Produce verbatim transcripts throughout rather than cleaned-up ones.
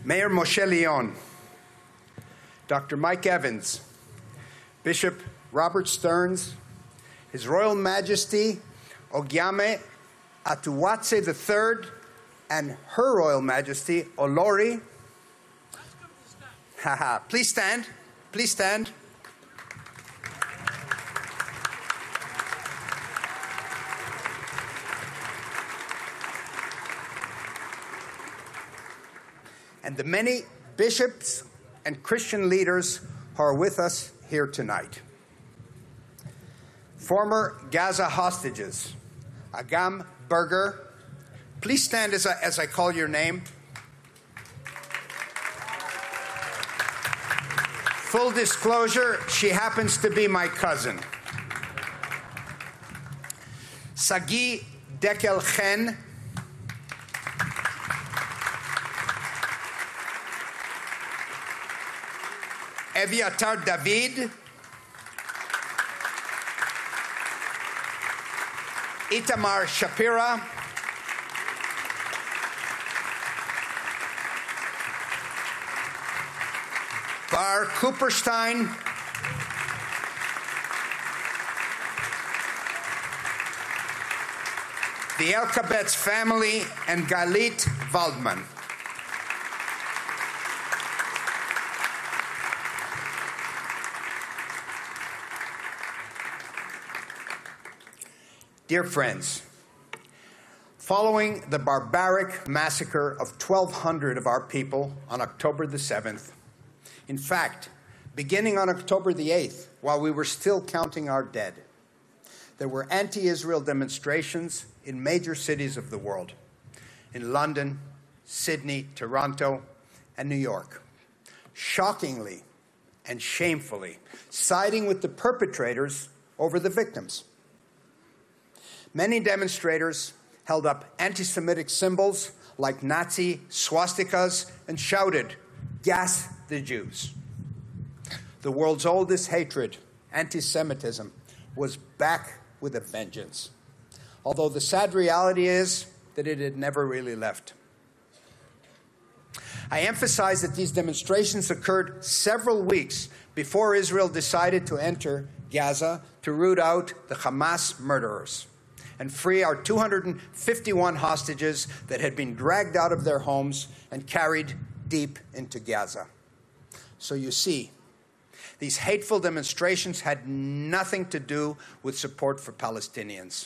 Mayor Moshe Leon, Doctor Mike Evans, Bishop Robert Stearns, His Royal Majesty Ogyame Atuwatse the Third, and Her Royal Majesty Olori. Haha, please stand. Please stand. And the many bishops and Christian leaders who are with us here tonight. Former Gaza hostages, Agam Berger, please stand as I, as I call your name. Full disclosure, she happens to be my cousin. Sagi Dekel Chen, Eviatar David, Itamar Shapira, Bar Cooperstein, the Elkabetz family, and Galit Waldman. Dear friends, following the barbaric massacre of twelve hundred of our people on October the seventh, in fact, beginning on October the eighth, while we were still counting our dead, there were anti-Israel demonstrations in major cities of the world, in London, Sydney, Toronto, and New York, shockingly and shamefully siding with the perpetrators over the victims. Many demonstrators held up anti-Semitic symbols like Nazi swastikas and shouted, "Gas the Jews." The world's oldest hatred, anti-Semitism, was back with a vengeance, although the sad reality is that it had never really left. I emphasize that these demonstrations occurred several weeks before Israel decided to enter Gaza to root out the Hamas murderers and free our two hundred fifty-one hostages that had been dragged out of their homes and carried deep into Gaza. So you see, these hateful demonstrations had nothing to do with support for Palestinians.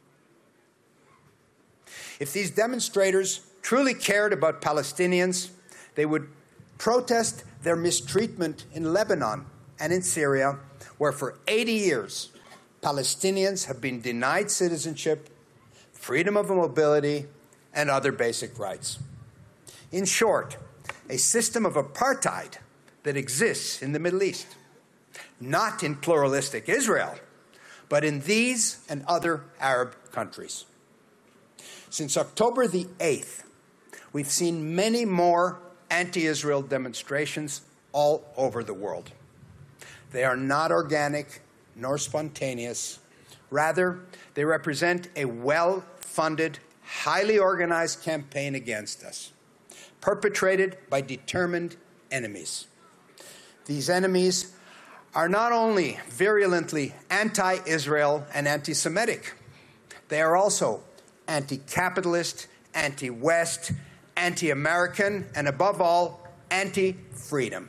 If these demonstrators truly cared about Palestinians, they would protest their mistreatment in Lebanon and in Syria, where for eighty years, Palestinians have been denied citizenship, freedom of mobility, and other basic rights. In short, a system of apartheid that exists in the Middle East, not in pluralistic Israel, but in these and other Arab countries. Since October the eighth, we've seen many more anti-Israel demonstrations all over the world. They are not organic nor spontaneous. Rather, they represent a well-funded, highly organized campaign against us, perpetrated by determined enemies. These enemies are not only virulently anti-Israel and anti-Semitic, they are also anti-capitalist, anti-West, anti-American, and above all, anti-freedom.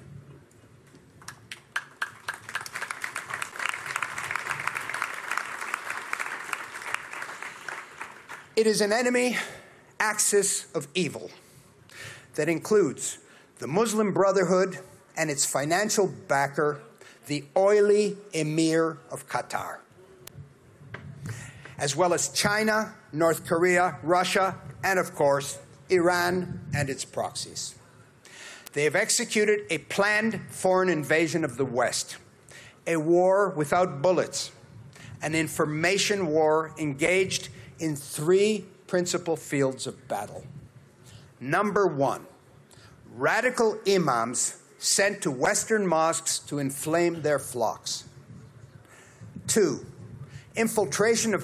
It is an enemy axis of evil that includes the Muslim Brotherhood and its financial backer, the oily Emir of Qatar, as well as China, North Korea, Russia, and of course, Iran and its proxies. They have executed a planned foreign invasion of the West, a war without bullets, an information war engaged in three principal fields of battle. Number one, radical imams sent to Western mosques to inflame their flocks. Two, infiltration of